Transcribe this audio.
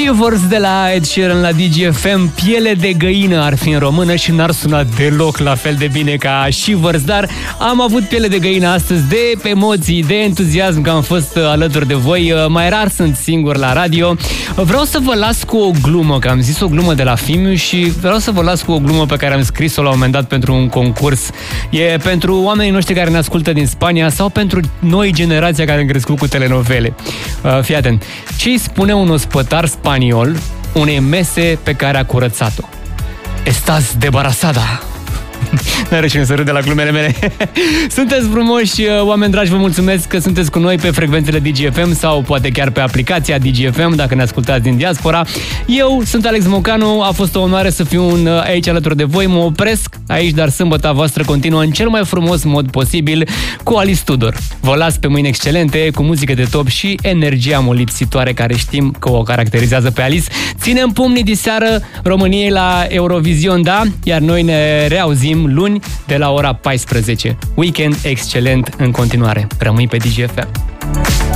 Shivers de la Ed Sheeran la DGFM. Piele de găină ar fi în română și n-ar suna deloc la fel de bine ca Shivers, dar am avut piele de găină astăzi de emoții, de entuziasm că am fost alături de voi. Mai rar sunt singur la radio. Vreau să vă las cu o glumă, că am zis o glumă de la Fimiu și vreau să vă las cu o glumă pe care am scris-o la un moment dat pentru un concurs. E pentru oamenii noștri care ne ascultă din Spania sau pentru noi, generația care am crescut cu telenovele. Fii atent. Ce-i spune un ospătar spaniol unei mese pe care a curățat-o? Estás debarasada. N-are cine să râde la glumele mele. Sunteți frumoși, oameni dragi, vă mulțumesc că sunteți cu noi pe frecvențele DGFM sau poate chiar pe aplicația DGFM dacă ne ascultați din diaspora. Eu sunt Alex Mocanu, a fost o onoare să fiu aici alături de voi. Mă opresc aici, dar sâmbăta voastră continuă în cel mai frumos mod posibil cu Alice Tudor. Vă las pe mâini excelente, cu muzică de top și energia molipsitoare care știm că o caracterizează pe Alice. Ținem pumnii diseară României la Eurovision, da? Iar noi ne reauzim luni de la ora 14. Weekend excelent în continuare. Rămâi pe DGFM.